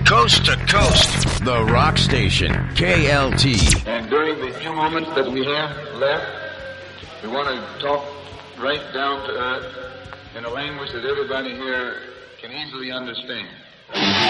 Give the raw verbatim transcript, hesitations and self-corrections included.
Coast to coast. The Rock Station, K L T. And during the few moments that we have left, we want to talk right down to earth in a language that everybody here can easily understand.